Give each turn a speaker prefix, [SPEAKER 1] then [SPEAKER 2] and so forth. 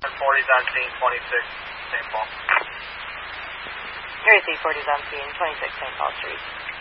[SPEAKER 1] 40's on scene, 26 St. Paul.
[SPEAKER 2] Area 340's on scene, 26 St. Paul Street.